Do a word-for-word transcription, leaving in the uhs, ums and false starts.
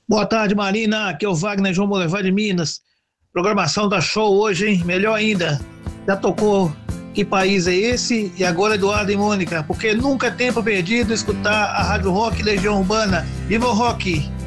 Boa tarde, Marina. Aqui é o Wagner João Bolevar de Minas. Programação da show hoje, hein? Melhor ainda. Já tocou Que País é Esse? E agora Eduardo e Mônica. Porque nunca é tempo perdido escutar a Rádio Rock Legião Urbana. Viva o rock!